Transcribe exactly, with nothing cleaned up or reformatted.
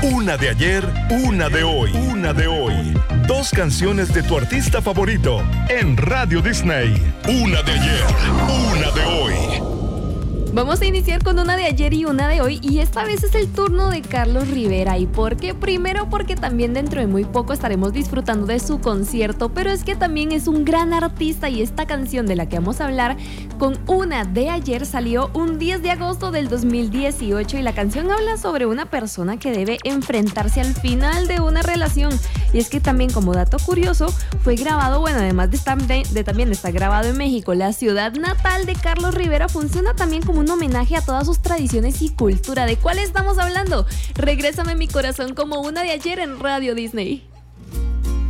Una de ayer, una de hoy, una de hoy. Dos canciones de tu artista favorito en Radio Disney. Una de ayer, una de hoy. Vamos a iniciar con una de ayer y una de hoy, y esta vez es el turno de Carlos Rivera. ¿Y por qué? Primero porque también dentro de muy poco estaremos disfrutando de su concierto, pero es que también es un gran artista, y esta canción de la que vamos a hablar con una de ayer salió un diez de agosto del dos mil dieciocho, y la canción habla sobre una persona que debe enfrentarse al final de una relación. Y es que también, como dato curioso, fue grabado, bueno, además de, estar, de, de también estar grabado en México, la ciudad natal de Carlos Rivera funciona también como un homenaje a todas sus tradiciones y cultura. ¿De cuál estamos hablando? Regrésame mi corazón como una de ayer en Radio Disney.